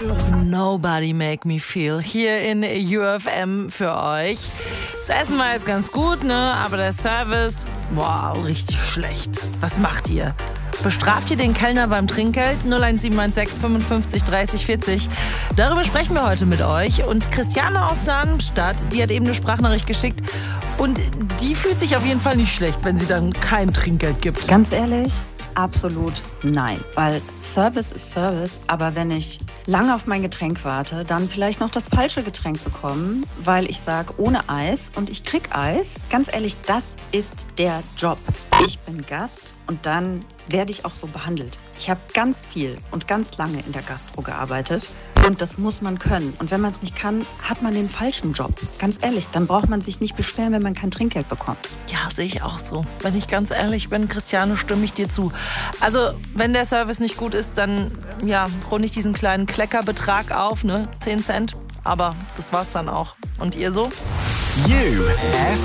Nobody Make Me Feel hier in UFM für euch. Das Essen war jetzt ganz gut, ne? Aber der Service, wow, richtig schlecht. Was macht ihr? Bestraft ihr den Kellner beim Trinkgeld? 01716 55 30 40. Darüber sprechen wir heute mit euch. Und Christiane aus Darmstadt, die hat eben eine Sprachnachricht geschickt. Und die fühlt sich auf jeden Fall nicht schlecht, wenn sie dann kein Trinkgeld gibt. Ganz ehrlich, absolut nein. Weil Service ist Service, aber wenn ich lange auf mein Getränk warte, dann vielleicht noch das falsche Getränk bekommen, weil ich sage ohne Eis und ich krieg Eis. Ganz ehrlich, das ist der Job. Ich bin Gast und dann werde ich auch so behandelt. Ich habe ganz viel und ganz lange in der Gastro gearbeitet und das muss man können. Und wenn man es nicht kann, hat man den falschen Job. Ganz ehrlich, dann braucht man sich nicht beschweren, wenn man kein Trinkgeld bekommt. Ja, sehe ich auch so. Wenn ich ganz ehrlich bin, Christiane, stimme ich dir zu. Also, wenn der Service nicht gut ist, dann runde ich diesen kleinen Kleckerbetrag auf, ne? 10 Cent. Aber das war's dann auch. Und ihr so?